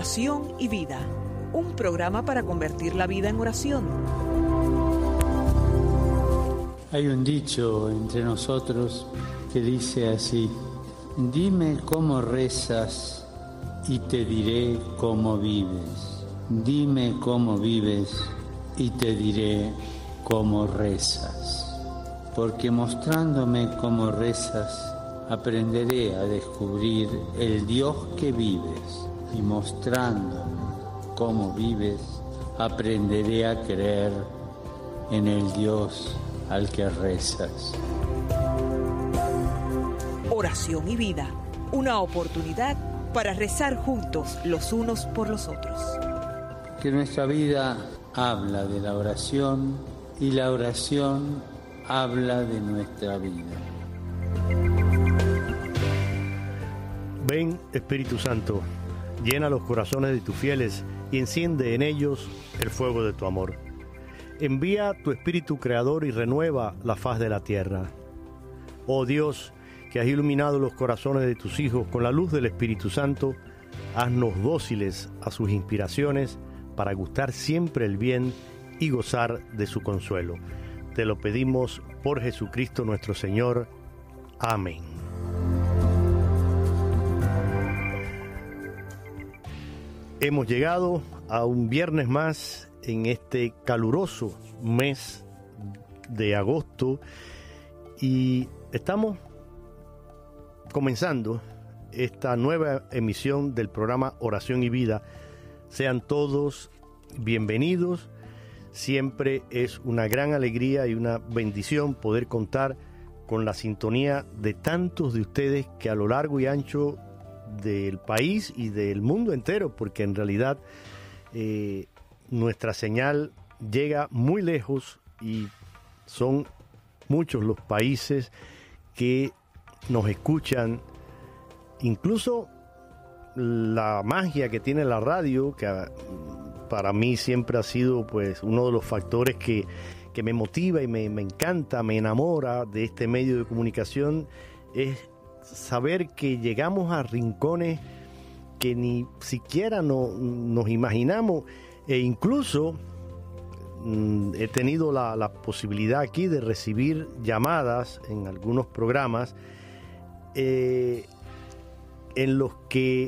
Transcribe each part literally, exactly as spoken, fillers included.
Oración y Vida, un programa para convertir la vida en oración. Hay un dicho entre nosotros que dice así: dime cómo rezas y te diré cómo vives. Dime cómo vives y te diré cómo rezas. Porque mostrándome cómo rezas, aprenderé a descubrir el Dios que vives, y mostrándome cómo vives, aprenderé a creer en el Dios al que rezas. Oración y Vida, una oportunidad para rezar juntos los unos por los otros. Que nuestra vida habla de la oración y la oración habla de nuestra vida. Ven, Espíritu Santo, llena los corazones de tus fieles y enciende en ellos el fuego de tu amor. Envía tu Espíritu Creador y renueva la faz de la tierra. Oh Dios, que has iluminado los corazones de tus hijos con la luz del Espíritu Santo, haznos dóciles a sus inspiraciones para gustar siempre el bien y gozar de su consuelo. Te lo pedimos por Jesucristo nuestro Señor. Amén. Hemos llegado a un viernes más en este caluroso mes de agosto y estamos comenzando esta nueva emisión del programa Oración y Vida. Sean todos bienvenidos. Siempre es una gran alegría y una bendición poder contar con la sintonía de tantos de ustedes que a lo largo y ancho del país y del mundo entero, porque en realidad eh, nuestra señal llega muy lejos y son muchos los países que nos escuchan. Incluso la magia que tiene la radio, que para mí siempre ha sido pues uno de los factores que, que me motiva y me, me encanta, me enamora de este medio de comunicación, es saber que llegamos a rincones que ni siquiera no, nos imaginamos, e incluso mm, he tenido la, la posibilidad aquí de recibir llamadas en algunos programas eh, en los que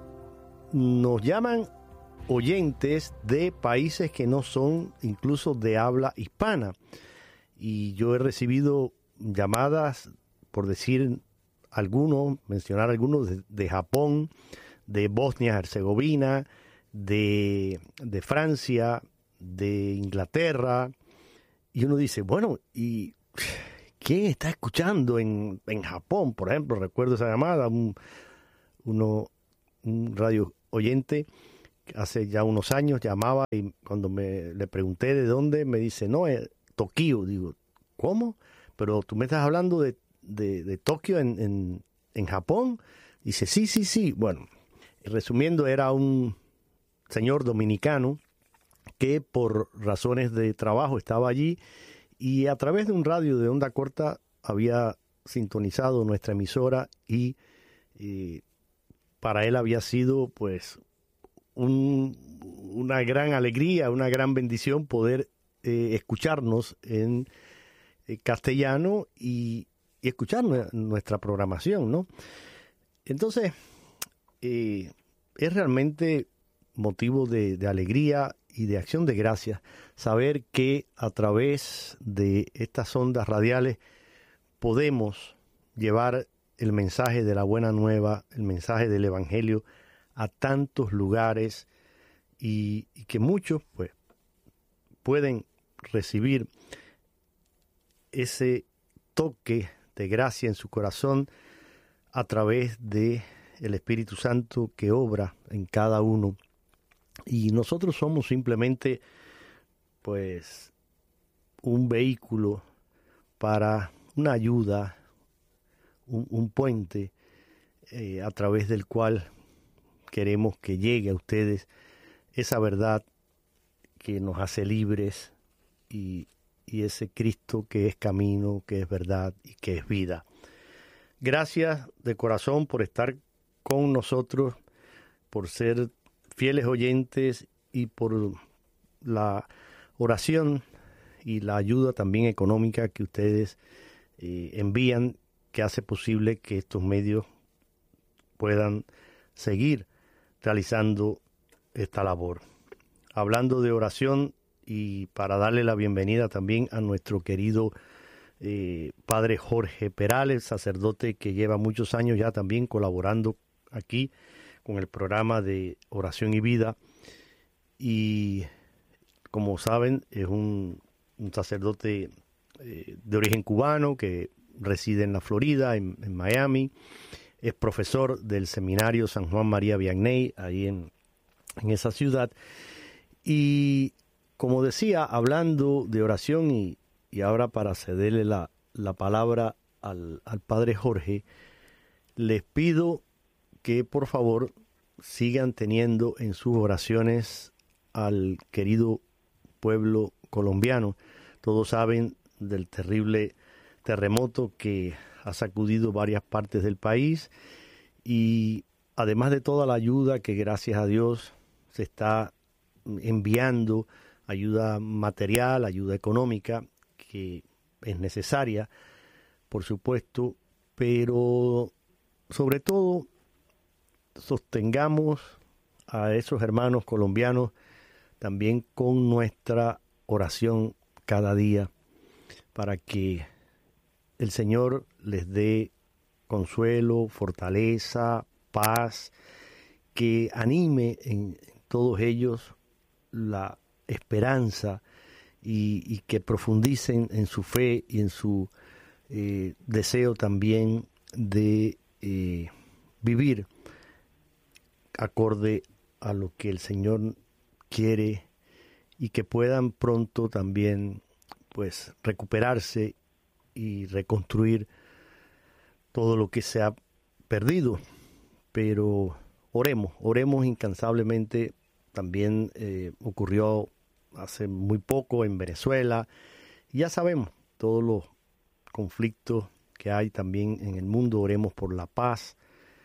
nos llaman oyentes de países que no son incluso de habla hispana, y yo he recibido llamadas, por decir algunos, mencionar algunos, de, de Japón, de Bosnia-Herzegovina, de, de Francia, de Inglaterra, y uno dice, bueno, ¿y quién está escuchando en, en Japón? Por ejemplo, recuerdo esa llamada, un, uno, un radio oyente hace ya unos años llamaba, y cuando me le pregunté de dónde, me dice, no, es Tokio. Digo, ¿cómo? Pero tú me estás hablando de de, de Tokio en, en, en Japón. Dice, sí, sí, sí. Bueno, resumiendo, era un señor dominicano que por razones de trabajo estaba allí y a través de un radio de onda corta había sintonizado nuestra emisora, y, y para él había sido pues un, una gran alegría, una gran bendición poder eh, escucharnos en eh, castellano y y escuchar nuestra programación, ¿no? Entonces, eh, es realmente motivo de, de alegría y de acción de gracias saber que a través de estas ondas radiales podemos llevar el mensaje de la buena nueva, el mensaje del Evangelio a tantos lugares, y, y que muchos pues pueden recibir ese toque de gracia en su corazón a través de el Espíritu Santo que obra en cada uno, y nosotros somos simplemente pues un vehículo para una ayuda, un, un puente eh, a través del cual queremos que llegue a ustedes esa verdad que nos hace libres, y y ese Cristo que es camino, que es verdad y que es vida. Gracias de corazón por estar con nosotros, por ser fieles oyentes y por la oración y la ayuda también económica que ustedes eh, envían, que hace posible que estos medios puedan seguir realizando esta labor. Hablando de oración, y para darle la bienvenida también a nuestro querido eh, padre Jorge Perales, sacerdote que lleva muchos años ya también colaborando aquí con el programa de Oración y Vida, y como saben es un, un sacerdote eh, de origen cubano que reside en la Florida, en, en Miami. Es profesor del seminario San Juan María Vianney, ahí en, en esa ciudad. Y como decía, hablando de oración, y, y ahora para cederle la, la palabra al, al padre Jorge, les pido que por favor sigan teniendo en sus oraciones al querido pueblo colombiano. Todos saben del terrible terremoto que ha sacudido varias partes del país, y además de toda la ayuda que gracias a Dios se está enviando, ayuda material, ayuda económica, que es necesaria, por supuesto, pero sobre todo sostengamos a esos hermanos colombianos también con nuestra oración cada día, para que el Señor les dé consuelo, fortaleza, paz, que anime en todos ellos la esperanza, y, y que profundicen en su fe y en su eh, deseo también de eh, vivir acorde a lo que el Señor quiere, y que puedan pronto también pues recuperarse y reconstruir todo lo que se ha perdido. Pero oremos, oremos incansablemente. También eh, ocurrió hace muy poco en Venezuela. Ya sabemos todos los conflictos que hay también en el mundo. Oremos por la paz,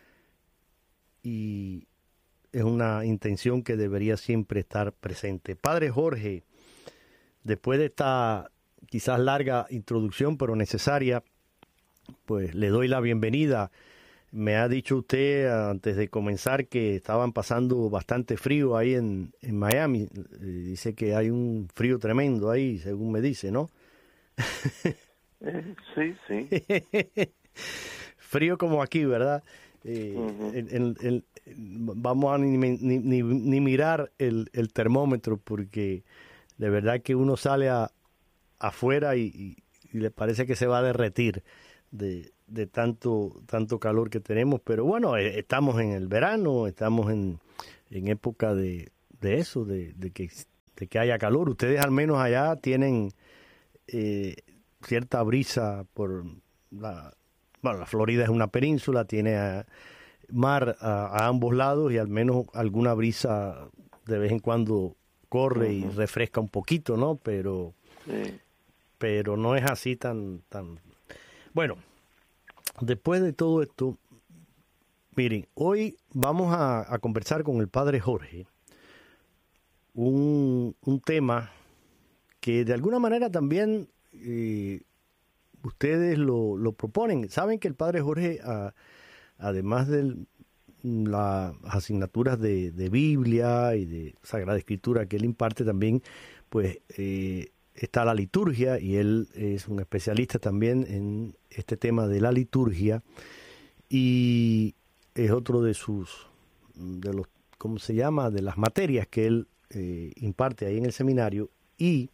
y es una intención que debería siempre estar presente. Padre Jorge, después de esta quizás larga introducción, pero necesaria, pues le doy la bienvenida. Me ha dicho usted antes de comenzar que estaban pasando bastante frío ahí en, en Miami. Dice que hay un frío tremendo ahí, según me dice, ¿no? Eh, sí, sí. Frío como aquí, ¿verdad? Eh, uh-huh. el, el, el, vamos a ni, ni, ni, ni mirar el, el termómetro, porque de verdad que uno sale a, afuera y, y, y le parece que se va a derretir de, de tanto tanto calor que tenemos. Pero bueno, eh, estamos en el verano, estamos en, en época de, de eso, de, de, que, de que haya calor. Ustedes al menos allá tienen eh, cierta brisa por la... Bueno, la Florida es una península, tiene a, mar a, a ambos lados, y al menos alguna brisa de vez en cuando corre uh-huh. y refresca un poquito, ¿no? Pero... Sí. Pero no es así tan, tan... Bueno, después de todo esto, miren, hoy vamos a, a conversar con el padre Jorge un, un tema que de alguna manera también eh, ustedes lo, lo proponen. Saben que el padre Jorge, a, además de las asignaturas de, de Biblia y de Sagrada Escritura que él imparte, también pues... Eh, está la liturgia, y él es un especialista también en este tema de la liturgia, y es otro de sus, de los, ¿cómo se llama?, de las materias que él eh, imparte ahí en el seminario. Y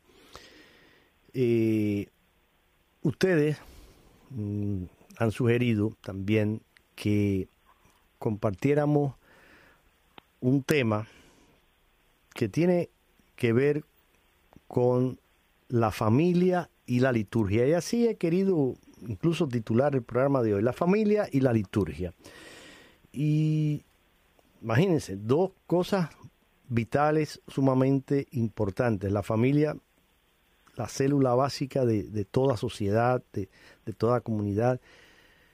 eh, ustedes mm, han sugerido también que compartiéramos un tema que tiene que ver con la familia y la liturgia. Y así he querido incluso titular el programa de hoy, la familia y la liturgia. Y imagínense, dos cosas vitales sumamente importantes. La familia, la célula básica de, de toda sociedad, de, de toda comunidad.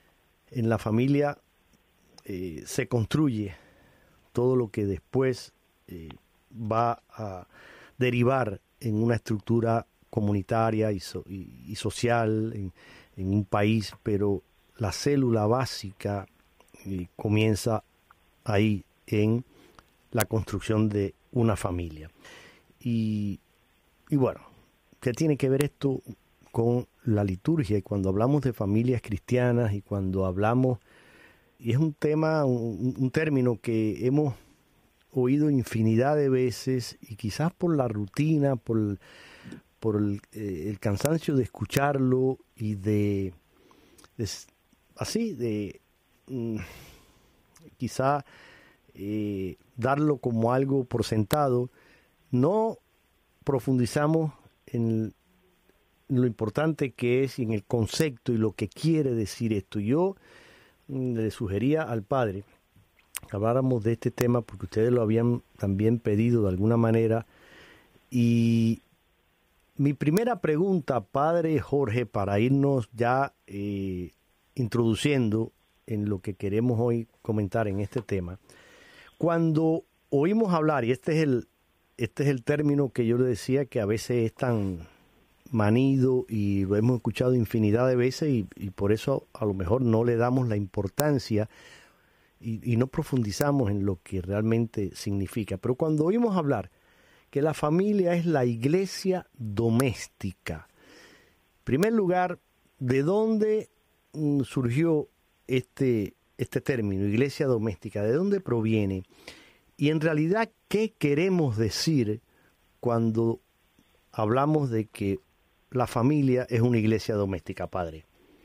En la familia eh, se construye todo lo que después eh, va a derivar en una estructura comunitaria y, so, y, y social en, en un país, pero la célula básica eh, comienza ahí en la construcción de una familia. Y, y bueno, ¿qué tiene que ver esto con la liturgia? Y cuando hablamos de familias cristianas y cuando hablamos, y es un tema, un, un término que hemos oído infinidad de veces y quizás por la rutina, por, por el, eh, el cansancio de escucharlo y de, de así, de mm, quizá eh, darlo como algo por sentado, no profundizamos en lo importante que es y en el concepto y lo que quiere decir esto. Yo mm, le sugería al padre que habláramos de este tema porque ustedes lo habían también pedido de alguna manera. Y mi primera pregunta, padre Jorge, para irnos ya eh, introduciendo en lo que queremos hoy comentar en este tema, cuando oímos hablar, y este es el, este es el término que yo le decía que a veces es tan manido y lo hemos escuchado infinidad de veces y, y por eso a lo mejor no le damos la importancia y, y no profundizamos en lo que realmente significa. Pero cuando oímos hablar que la familia es la iglesia doméstica, en primer lugar, ¿de dónde mm, surgió este, este término, iglesia doméstica? ¿De dónde proviene? Y en realidad, ¿qué queremos decir cuando hablamos de que la familia es una iglesia doméstica, padre?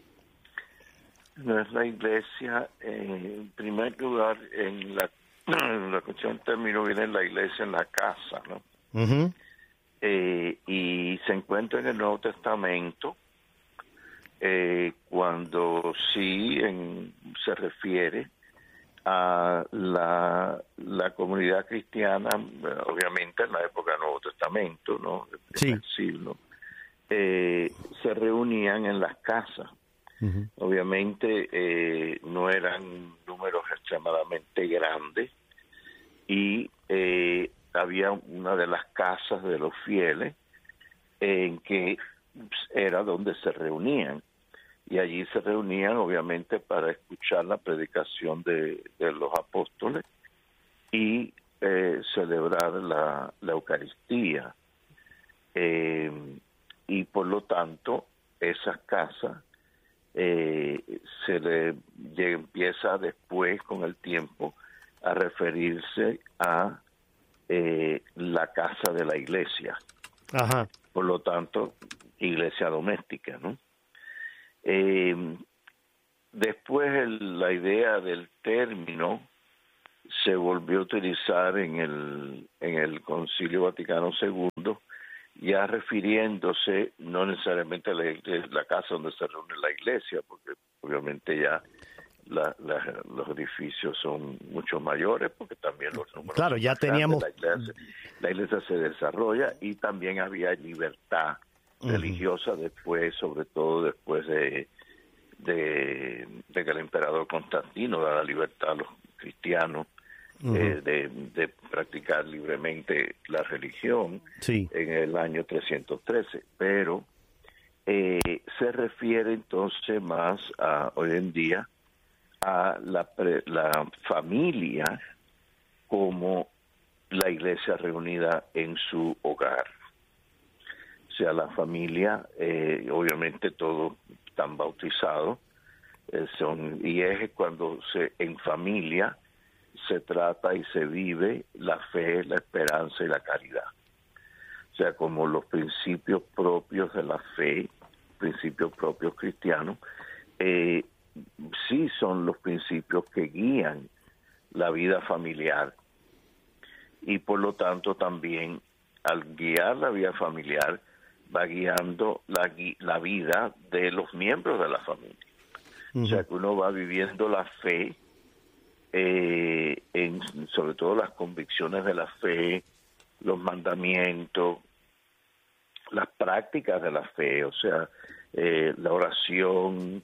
No es la iglesia, eh, en primer lugar, en la, en la cuestión término viene la iglesia en la casa, ¿no? Uh-huh. Eh, y se encuentra en el Nuevo Testamento eh, cuando sí en, se refiere a la, la comunidad cristiana, obviamente en la época del Nuevo Testamento, ¿no? Del primer sí. siglo, eh, se reunían en las casas. Uh-huh. Obviamente eh, no eran números extremadamente grandes y eh, había una de las casas de los fieles en que era donde se reunían y allí se reunían obviamente para escuchar la predicación de, de los apóstoles y eh, celebrar la, la Eucaristía eh, y por lo tanto esas casas Eh, se le empieza después con el tiempo a referirse a eh, la casa de la iglesia. Ajá. Por lo tanto, iglesia doméstica, ¿no? Eh, después el, la idea del término se volvió a utilizar en el en el Concilio Vaticano segundo, ya refiriéndose no necesariamente a la, la casa donde se reúne la iglesia, porque obviamente ya la, la, los edificios son mucho mayores, porque también los números claro, ya teníamos la iglesia, la iglesia se desarrolla y también había libertad uh-huh. religiosa después, sobre todo después de, de, de que el emperador Constantino da la libertad a los cristianos. Uh-huh. Eh, de, de practicar libremente la religión sí. en el año trescientos trece, pero eh, se refiere entonces más a hoy en día a la, la familia como la iglesia reunida en su hogar. O sea, la familia, eh, obviamente todos están bautizados, eh, son, y es cuando se en familia se trata y se vive la fe, la esperanza y la caridad. O sea, como los principios propios de la fe, principios propios cristianos, eh, sí son los principios que guían la vida familiar. Y por lo tanto también, al guiar la vida familiar, va guiando la, la vida de los miembros de la familia. Uh-huh. O sea, que uno va viviendo la fe, Eh, en, sobre todo las convicciones de la fe, los mandamientos, las prácticas de la fe, o sea, eh, la oración,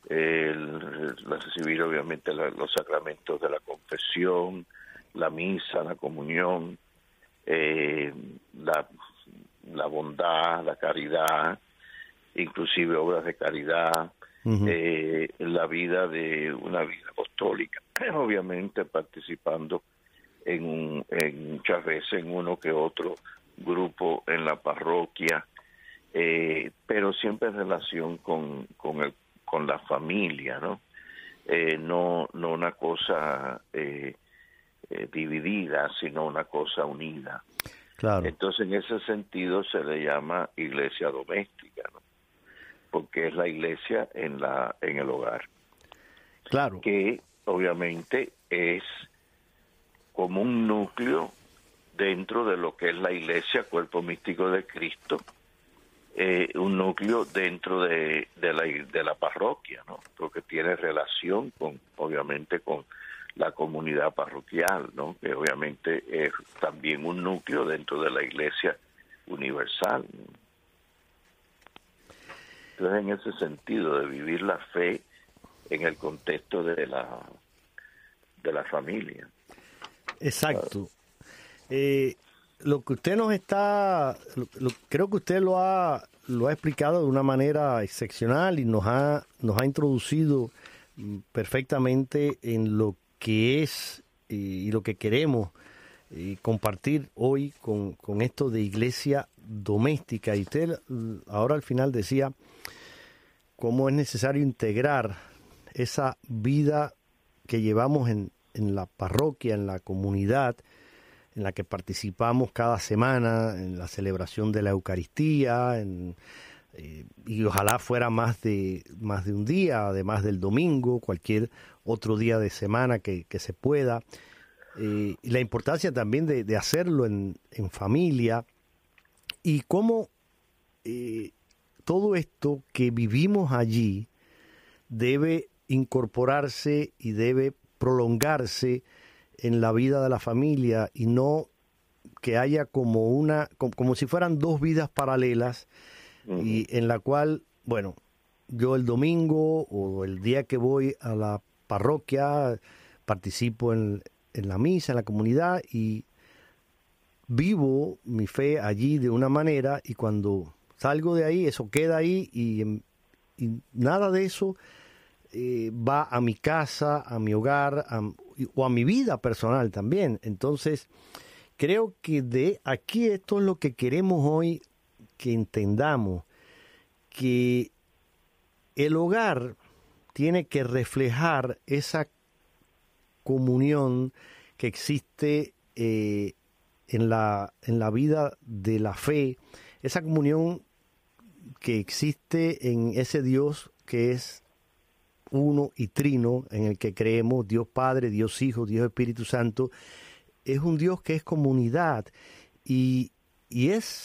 el, el recibir obviamente la, los sacramentos de la confesión, la misa, la comunión, eh, la, la bondad, la caridad, inclusive obras de caridad, uh-huh. eh, la vida de una vida apostólica, obviamente participando en, un, en muchas veces en uno que otro grupo en la parroquia, eh, pero siempre en relación con, con, el, con la familia, ¿no? Eh, no, no una cosa eh, eh, dividida, sino una cosa unida. Claro. Entonces, en ese sentido se le llama iglesia doméstica, ¿no? Porque es la iglesia en la en el hogar. Claro. Que obviamente es como un núcleo dentro de lo que es la iglesia, cuerpo místico de Cristo, eh, un núcleo dentro de, de, la, de la parroquia, ¿no? Porque tiene relación con, obviamente, con la comunidad parroquial, ¿no? Que obviamente es también un núcleo dentro de la iglesia universal. Entonces, en ese sentido de vivir la fe en el contexto de la de la familia. Exacto. Eh, lo que usted nos está, lo, lo, creo que usted lo ha lo ha explicado de una manera excepcional y nos ha nos ha introducido perfectamente en lo que es y, y lo que queremos y compartir hoy con, con esto de iglesia doméstica. Y usted ahora al final decía cómo es necesario integrar esa vida que llevamos en, en la parroquia, en la comunidad, en la que participamos cada semana, en la celebración de la Eucaristía, en, eh, y ojalá fuera más de, más de un día, además del domingo, cualquier otro día de semana que, que se pueda. Eh, y la importancia también de, de hacerlo en, en familia y cómo eh, todo esto que vivimos allí debe incorporarse y debe prolongarse en la vida de la familia y no que haya como una como, como si fueran dos vidas paralelas uh-huh. y en la cual, bueno, yo el domingo o el día que voy a la parroquia participo en, en la misa, en la comunidad y vivo mi fe allí de una manera y cuando salgo de ahí, eso queda ahí y, y nada de eso eh, va a mi casa, a mi hogar a, o a mi vida personal también. Entonces, creo que de aquí esto es lo que queremos hoy que entendamos, que el hogar tiene que reflejar esa comunión que existe eh, en la, en la vida de la fe, esa comunión que existe en ese Dios que es uno y trino, en el que creemos, Dios Padre, Dios Hijo, Dios Espíritu Santo, es un Dios que es comunidad y, y es